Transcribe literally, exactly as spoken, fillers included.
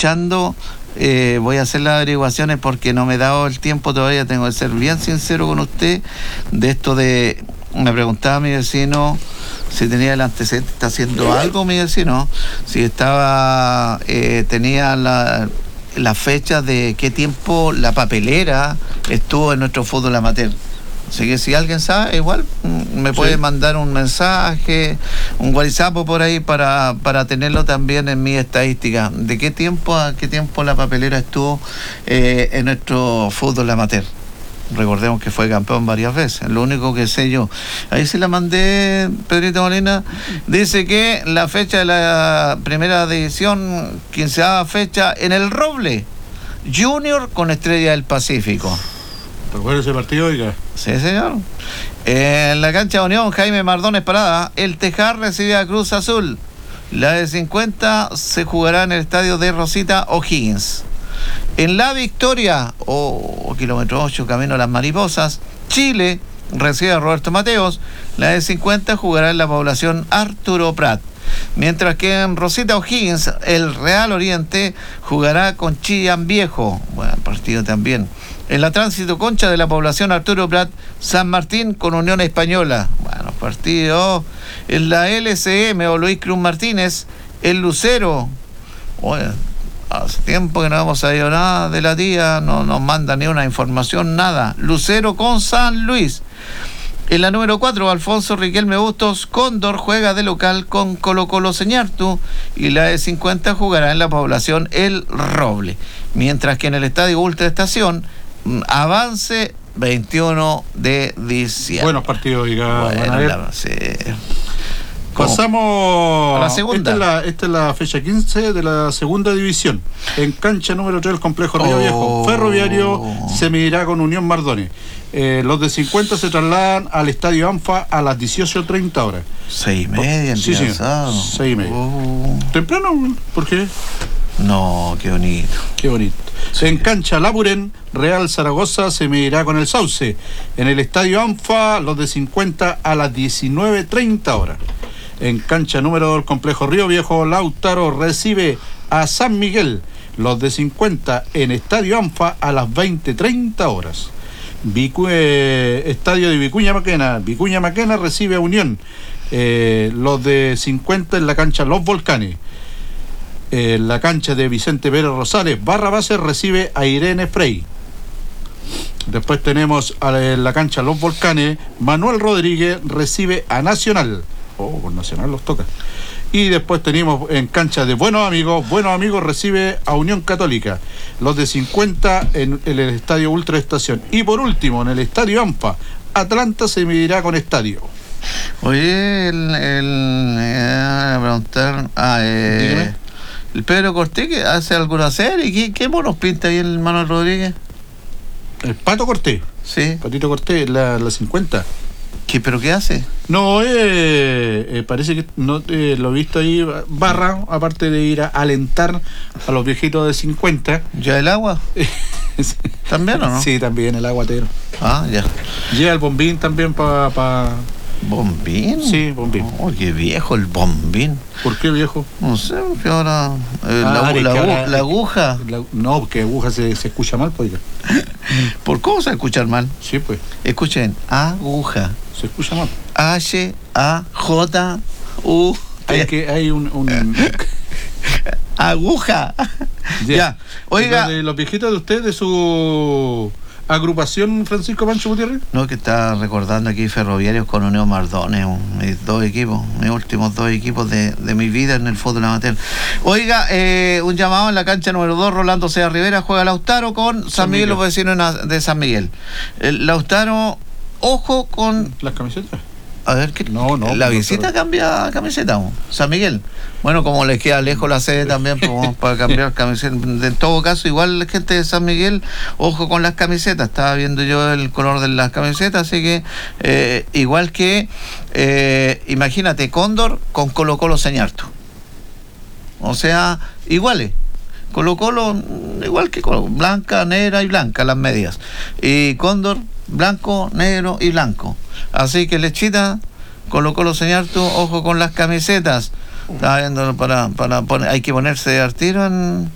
escuchando. Eh, voy a hacer las averiguaciones porque no me he dado el tiempo todavía, tengo que ser bien sincero con usted, de esto de, me preguntaba mi vecino si tenía el antecedente, está haciendo algo mi vecino, si estaba, eh, tenía la, la fecha de qué tiempo la papelera estuvo en nuestro fútbol amateur. Así que si alguien sabe, igual me puede sí. mandar un mensaje, un WhatsApp por ahí para, para tenerlo también en mi estadística. ¿De qué tiempo a qué tiempo la papelera estuvo eh, en nuestro fútbol amateur? Recordemos que fue campeón varias veces, lo único que sé yo. Ahí se la mandé, Pedrito Molina. Dice que la fecha de la primera división, quinceava fecha, en el Roble, Junior con Estrella del Pacífico. ¿Recuerda ese partido, oiga? Sí, señor. En la cancha de Unión, Jaime Mardones Parada, el Tejar recibe a Cruz Azul. La de cincuenta se jugará en el estadio de Rosita O'Higgins. En La Victoria, o oh, kilómetro ocho, camino a las Mariposas, Chile recibe a Roberto Mateos. La de cincuenta jugará en la población Arturo Prat. Mientras que en Rosita O'Higgins, el Real Oriente jugará con Chillán Viejo. Buen partido también. En la Tránsito Concha de la población Arturo Prat, San Martín con Unión Española. Buenos partidos. En la L C M o Luis Cruz Martínez, el Lucero. Bueno, hace tiempo que no hemos sabido nada de la tía, no nos manda ni una información, nada. Lucero con San Luis. En la número cuatro, Alfonso Riquelme Bustos, Cóndor juega de local con Colo Colo Señartu, y la de cincuenta jugará en la población El Roble. Mientras que en el estadio Ultra Estación, Avance veintiuno de diciembre. Buenos partidos, oiga. Bueno, la, sí. Pasamos a la segunda. Esta es la, esta es la fecha quince de la segunda división. En cancha número tres, el complejo Río oh. Viejo. Ferroviario se medirá con Unión Mardones. Eh, los de cincuenta se trasladan al estadio ANFA a las dieciocho treinta horas. Seis y media, oh, sí, sí, seis y media. Oh. ¿Temprano? ¿Por qué? No, qué bonito. Qué bonito. Sí. En cancha Laburen, Real Zaragoza se medirá con el Sauce. En el estadio ANFA, los de cincuenta a las diecinueve treinta horas. En cancha número dos, el complejo Río Viejo, Lautaro recibe a San Miguel. Los de cincuenta en estadio ANFA a las veinte treinta horas. Vicu, eh, estadio de Vicuña Maquena. Vicuña Maquena recibe a Unión. Eh, los de cincuenta en la cancha Los Volcanes. En eh, la cancha de Vicente Pérez Rosales, Barra Base recibe a Irene Frey. Después tenemos a la, en la cancha Los Volcanes, Manuel Rodríguez recibe a Nacional. Oh, con Nacional los toca. Y después tenemos en cancha de Buenos Amigos, Buenos Amigos recibe a Unión Católica. Los de cincuenta en, en el estadio Ultra Estación. Y por último, en el estadio ANFA, Atlanta se medirá con Estadio. Oye, el... el eh, preguntar... Ah, eh, Dígame. El Pedro Cortés, que hace alguna serie, ¿qué, qué monos pinta ahí el Manuel Rodríguez? El Pato Cortés. Sí. Patito Cortés, la, la cincuenta. ¿Qué, pero qué hace? No, eh, eh, parece que no eh, lo he visto ahí, barra, aparte de ir a alentar a los viejitos de cincuenta. ¿Ya el agua? ¿También o no? Sí, también el aguatero. Ah, ya. Llega el bombín también para... Pa... ¿Bombín? Sí, bombín. Oh, qué viejo el bombín. ¿Por qué viejo? No sé, porque ahora... Eh, ah, la, la, la, ahora, la aguja. La, no, porque aguja se, se escucha mal, pues. ¿Por cómo se escucha mal? Sí, pues. Escuchen, aguja. Se escucha mal. H A J U Hay que hay un, un... aguja. Ya. ya. Oiga, de los viejitos de usted, de su agrupación, Francisco Pancho Gutiérrez. No, que está recordando aquí Ferroviarios con Unión Mardones, mis dos equipos, mis últimos dos equipos de, de mi vida en el fútbol amateur. Oiga, eh, un llamado en la cancha número dos, Rolando Sea Rivera, juega Lautaro con San, San Miguel, Miguel, los vecinos de San Miguel. El Lautaro, ojo con... ¿Las camisetas? A ver, ¿qué? No, no. La visita cambia camiseta, San Miguel. Bueno, como les queda lejos la sede también, pues, para cambiar camiseta. En todo caso, igual la gente de San Miguel, ojo con las camisetas. Estaba viendo yo el color de las camisetas, así que eh, igual que, eh, imagínate, Cóndor con Colo Colo Señartu. O sea, iguales. Colo Colo, igual que Colo, blanca, negra y blanca las medias. Y Cóndor, blanco, negro y blanco. Así que Lechita, Colo Colo Señartu, ojo con las camisetas. Estaba viendo para, para poner, hay que ponerse al tiro en,